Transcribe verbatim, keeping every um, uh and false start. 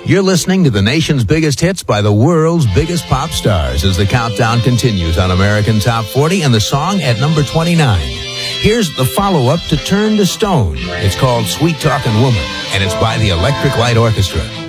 You're listening to the nation's biggest hits by the world's biggest pop stars as the countdown continues on American Top forty and the song at number twenty-nine. Here's the follow-up to Turn to Stone. It's called Sweet Talkin' Woman, and it's by the Electric Light Orchestra.